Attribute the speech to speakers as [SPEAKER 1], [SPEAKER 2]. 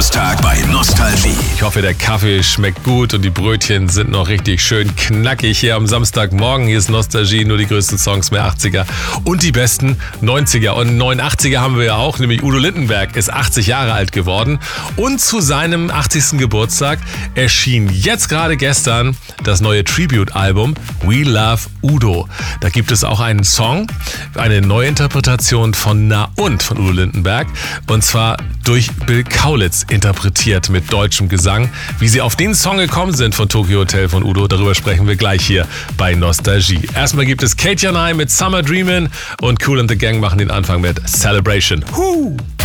[SPEAKER 1] Tag bei Nostalgie.
[SPEAKER 2] Ich hoffe, der Kaffee schmeckt gut und die Brötchen sind noch richtig schön knackig hier am Samstagmorgen. Hier ist Nostalgie, nur die größten Songs, mehr 80er und die besten 90er. Und 89er haben wir ja auch, nämlich Udo Lindenberg ist 80 Jahre alt geworden. Und zu seinem 80. Geburtstag erschien jetzt gerade gestern das neue Tribute-Album We Love Udo. Da gibt es auch einen Song, eine Neuinterpretation von Na und von Udo Lindenberg. Und zwar durch Bill Kaulitz interpretiert mit deutschem Gesang. Wie sie auf den Song gekommen sind von Tokyo Hotel von Udo, darüber sprechen wir gleich hier bei Nostalgie. Erstmal gibt es Kate Janai mit Summer Dreamin' und Kool and the Gang machen den Anfang mit Celebration.